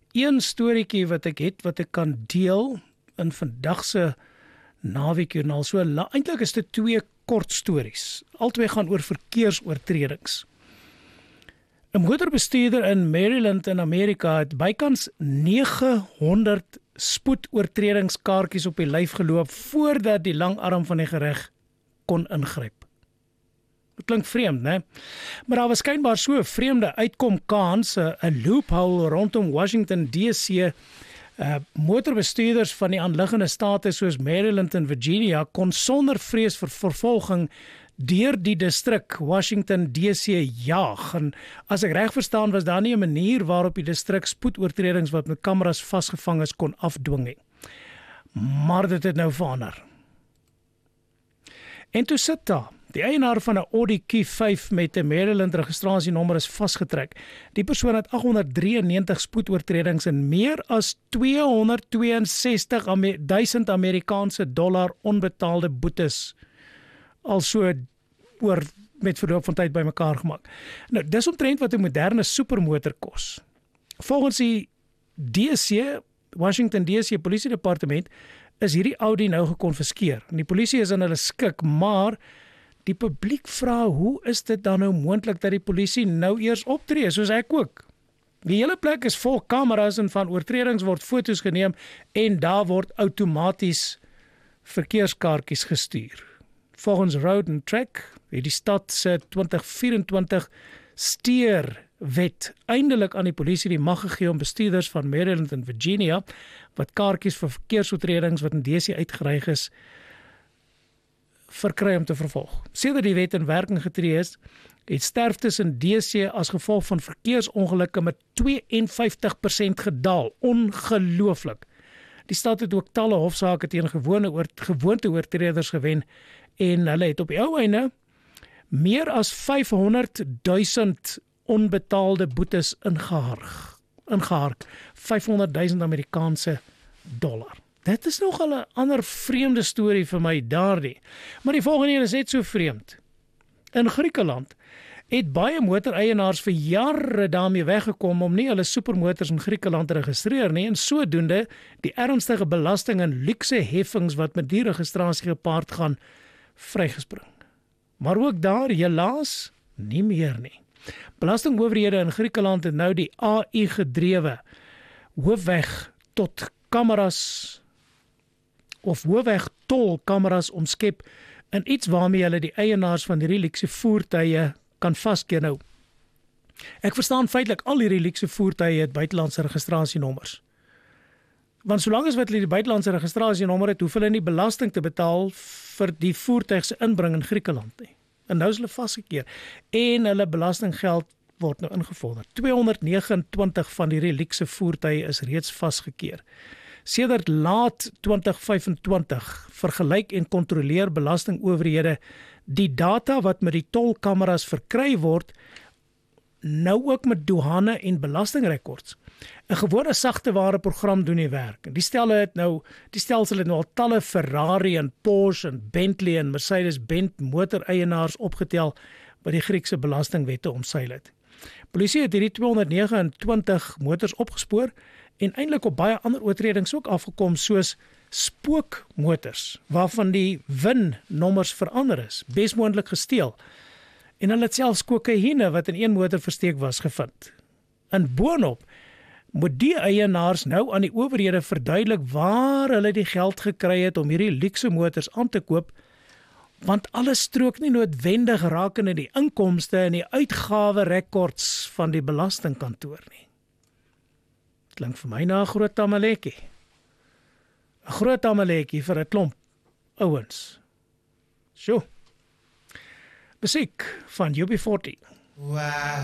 een storieetjie wat ek kan deel in vandag se naweekjoernaal. So eintlik is dit 2 kort stories. Albei gaan oor verkeersoortredings. 'n Motorbestuurder in Maryland in Amerika het bykans 900 spoedoortredingskaartjies op die lyf geloop voordat die langarm van die gereg kon ingryp. Dit klink vreemd, né? Maar daar was skynbaar so 'n vreemde uitkomkans, 'n loophole rondom Washington DC. Motorbestuurders van die aanliggende state soos Maryland en Virginia kon sonder vrees vir vervolging deur die distrik Washington DC jaag. En as ek reg verstaan, was daar nie 'n manier waarop die distrik spoedoortredings wat met kameras vasgevang is kon afdwing nie. Maar dit het nou verander. En toe sit daar, die eienaar van 'n Audi Q5 met 'n Maryland registrasienommer is vasgetrek. Die persoon het 893 spoedoortredings en meer as 262.000 Amerikaanse dollar onbetaalde boetes al so oor met verloop van tyd bymekaar gemaak. Nou, dis omtrent wat 'n moderne supermotor kos. Volgens die DC, Washington DC Polisie Departement, is hierdie Audi nou gekonfiskeer. En die polisie is in hulle skik, maar die publiek vra, hoe is dit dan nou moontlik dat die polisie nou eers optree, soos ek ook? Die hele plek is vol kameras en van oortredings word foto's geneem en daar word outomaties verkeerskaartjies gestuur. Volgens Road and Track het die stad se 2024 steerwet eindelik aan die polisie die mag gegee om bestuurders van Maryland en Virginia wat kaartjies vir verkeersoortredings wat in DC uitgereig is, verkry om te vervolg. Sedert die wet in werking getree is, het sterftes in DC as gevolg van verkeersongelukke met 52% gedaal. Ongelooflik. Die stad het ook talle hofsaake teen gewoonteoortreders gewen en hulle het op die ou einde meer as 500.000 onbetaalde boetes ingehark. 500.000 Amerikaanse dollar. Dit is nogal 'n ander vreemde storie vir my daardie. Maar die volgende een is net so vreemd. In Griekeland het baie motoreienaars vir jare daarmee weggekom om nie hulle supermotors in Griekeland te registreer nie en sodoende die ernstige belasting en luukse heffings wat met die registrasie gepaard gaan vrygespring. Maar ook daar, helaas, nie meer nie. Belastingowerhede in Griekeland het nou die AI gedrewe hoofweg tot kameras of hoofweg tolkameras omskep in iets waarmee hulle die eienaars van hierdie luukse voertuie kan vaskeer. Nou, ek verstaan feitelik al hierdie luukse voertuie het buitelandse registrasienommers. Want solank as wat hulle die buitelandse registrasienommer het, hoef hulle nie belasting te betaal vir die voertuig se inbring in Griekeland nie. En nou is hulle vasgekeer en hulle belastinggeld word nou ingevorder. 229 van hierdie luukse voertuie is reeds vasgekeer. Sedert laat 2025 vergelyk en kontroleer belastingowerhede die data wat met die tolkameras verkry word, nou ook met douane en belastingrekords. 'n gewone sagteware program doen die werk. Die stelsel het nou al talle Ferrari en Porsche en Bentley en Mercedes-Benz motoreienaars opgetel wat die Griekse belastingwette omseil het. Polisie het hierdie 229 motors opgespoor en eintlik op baie ander oortredings ook afgekom soos spookmotors waarvan die VIN-nommers verander is, besmoontlik gesteel. En hulle het selfs kokaine wat in een motor versteek was gevind. En boonop moet die eienaars nou aan die owerhede verduidelik waar hulle die geld gekry het om hierdie luukse motors aan te koop, want alles strook nie noodwendig rakende die inkomste en die uitgawe rekords van die belastingkantoor nie. Klink vir my na 'n groot tamaletjie. 'n Groot tamaletjie vir 'n klomp ouens. Sjoe. Musiek van UB40. Wow.